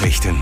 Nachrichten.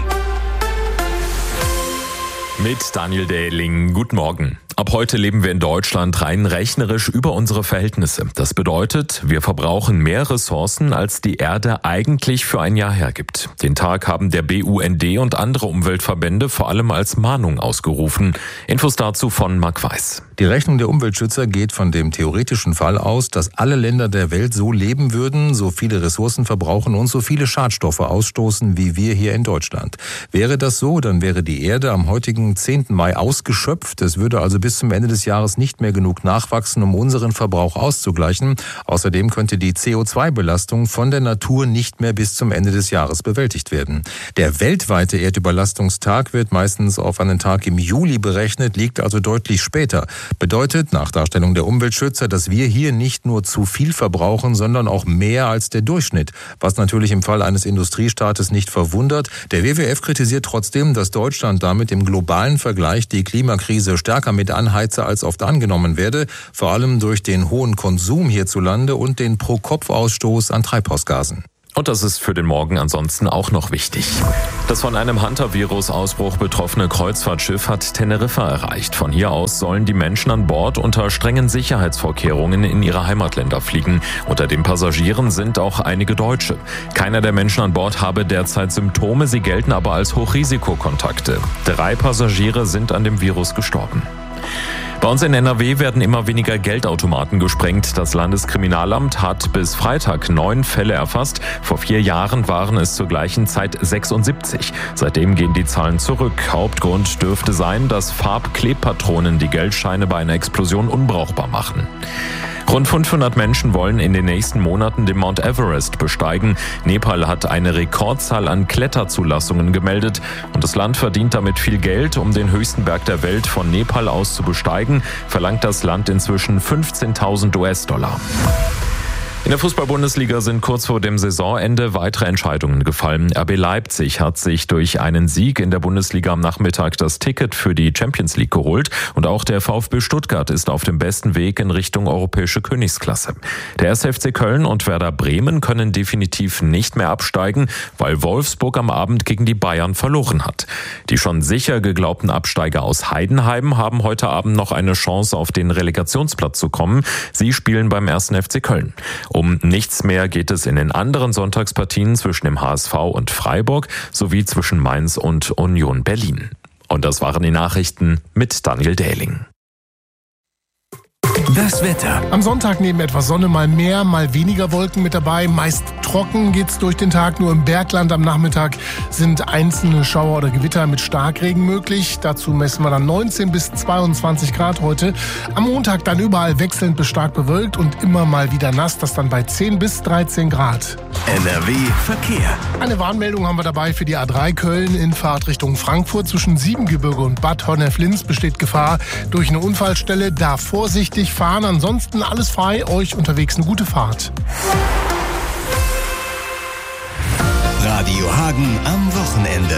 Mit Daniel Dehling. Guten Morgen. Ab heute leben wir in Deutschland rein rechnerisch über unsere Verhältnisse. Das bedeutet, wir verbrauchen mehr Ressourcen, als die Erde eigentlich für ein Jahr hergibt. Den Tag haben der BUND und andere Umweltverbände vor allem als Mahnung ausgerufen. Infos dazu von Marc Weiß. Die Rechnung der Umweltschützer geht von dem theoretischen Fall aus, dass alle Länder der Welt so leben würden, so viele Ressourcen verbrauchen und so viele Schadstoffe ausstoßen wie wir hier in Deutschland. Wäre das so, dann wäre die Erde am heutigen 10. Mai ausgeschöpft. Es würde also bis zum Ende des Jahres nicht mehr genug nachwachsen, um unseren Verbrauch auszugleichen. Außerdem könnte die CO2-Belastung von der Natur nicht mehr bis zum Ende des Jahres bewältigt werden. Der weltweite Erdüberlastungstag wird meistens auf einen Tag im Juli berechnet, liegt also deutlich später. Bedeutet nach Darstellung der Umweltschützer, dass wir hier nicht nur zu viel verbrauchen, sondern auch mehr als der Durchschnitt. Was natürlich im Fall eines Industriestaates nicht verwundert. Der WWF kritisiert trotzdem, dass Deutschland damit im globalen Vergleich die Klimakrise stärker mit anheize, als oft angenommen werde, vor allem durch den hohen Konsum hierzulande und den Pro-Kopf-Ausstoß an Treibhausgasen. Und das ist für den Morgen ansonsten auch noch wichtig. Das von einem Hunter-Virus-Ausbruch betroffene Kreuzfahrtschiff hat Teneriffa erreicht. Von hier aus sollen die Menschen an Bord unter strengen Sicherheitsvorkehrungen in ihre Heimatländer fliegen. Unter den Passagieren sind auch einige Deutsche. Keiner der Menschen an Bord habe derzeit Symptome, sie gelten aber als Hochrisikokontakte. 3 Passagiere sind an dem Virus gestorben. Bei uns in NRW werden immer weniger Geldautomaten gesprengt. Das Landeskriminalamt hat bis Freitag 9 Fälle erfasst. Vor 4 Jahren waren es zur gleichen Zeit 76. Seitdem gehen die Zahlen zurück. Hauptgrund dürfte sein, dass Farbklebpatronen die Geldscheine bei einer Explosion unbrauchbar machen. Rund 500 Menschen wollen in den nächsten Monaten den Mount Everest besteigen. Nepal hat eine Rekordzahl an Kletterzulassungen gemeldet und das Land verdient damit viel Geld. Um den höchsten Berg der Welt von Nepal aus zu besteigen, verlangt das Land inzwischen 15.000 US-Dollar. In der Fußball-Bundesliga sind kurz vor dem Saisonende weitere Entscheidungen gefallen. RB Leipzig hat sich durch einen Sieg in der Bundesliga am Nachmittag das Ticket für die Champions League geholt. Und auch der VfB Stuttgart ist auf dem besten Weg in Richtung europäische Königsklasse. Der 1. FC Köln und Werder Bremen können definitiv nicht mehr absteigen, weil Wolfsburg am Abend gegen die Bayern verloren hat. Die schon sicher geglaubten Absteiger aus Heidenheim haben heute Abend noch eine Chance, auf den Relegationsplatz zu kommen. Sie spielen beim 1. FC Köln. Um nichts mehr geht es in den anderen Sonntagspartien zwischen dem HSV und Freiburg sowie zwischen Mainz und Union Berlin. Und das waren die Nachrichten mit Daniel Dehling. Das Wetter. Am Sonntag neben etwas Sonne mal mehr, mal weniger Wolken mit dabei. Meist trocken geht's durch den Tag. Nur im Bergland am Nachmittag sind einzelne Schauer oder Gewitter mit Starkregen möglich. Dazu messen wir dann 19 bis 22 Grad heute. Am Montag dann überall wechselnd bis stark bewölkt und immer mal wieder nass. Das dann bei 10 bis 13 Grad. NRW Verkehr. Eine Warnmeldung haben wir dabei für die A3 Köln in Fahrt Richtung Frankfurt. Zwischen Siebengebirge und Bad Honnef-Linz besteht Gefahr durch eine Unfallstelle. Da vorsichtig fahren. Ansonsten alles frei. Euch unterwegs eine gute Fahrt. Radio Hagen am Wochenende.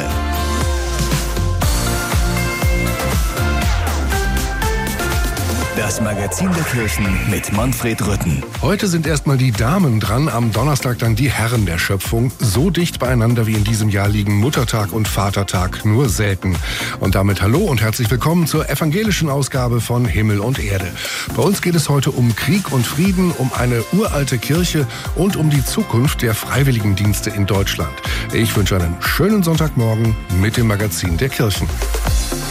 Das Magazin der Kirchen mit Manfred Rütten. Heute sind erstmal die Damen dran, am Donnerstag dann die Herren der Schöpfung. So dicht beieinander wie in diesem Jahr liegen Muttertag und Vatertag nur selten. Und damit hallo und herzlich willkommen zur evangelischen Ausgabe von Himmel und Erde. Bei uns geht es heute um Krieg und Frieden, um eine uralte Kirche und um die Zukunft der Freiwilligendienste in Deutschland. Ich wünsche einen schönen Sonntagmorgen mit dem Magazin der Kirchen.